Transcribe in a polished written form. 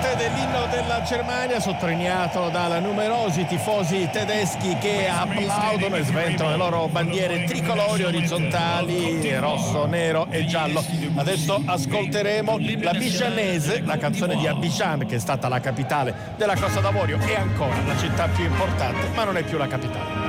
parte dell'inno della Germania, sottolineato da numerosi tifosi tedeschi che applaudono e sventano le loro bandiere tricolori orizzontali, rosso, nero e giallo. Adesso ascolteremo l'Abidjanese, la canzone di Abidjan, che è stata la capitale della Costa d'Avorio e ancora la città più importante, ma non è più la capitale.